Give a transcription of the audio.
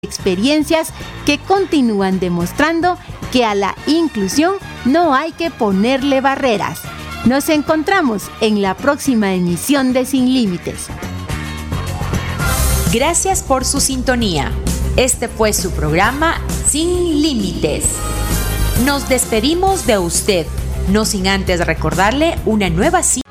experiencias que continúan demostrando que a la inclusión no hay que ponerle barreras. Nos encontramos en la próxima emisión de Sin Límites. Gracias por su sintonía. Este fue su programa Sin Límites. Nos despedimos de usted, no sin antes recordarle una nueva cita.